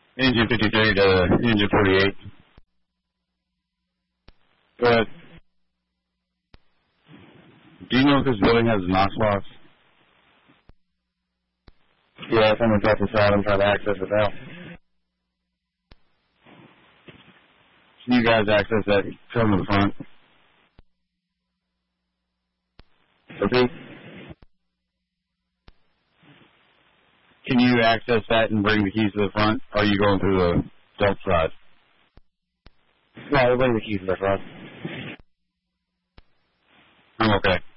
Engine 53 to engine 48. Go ahead. Do you know if this building has Knox locks? Yeah, someone's got this out. I'm trying to access it now. Can you guys access that from the front? Repeat? Can you access that and bring the keys to the front? Or are you going through the stealth side? No, we'll bring the keys to the front. I'm okay.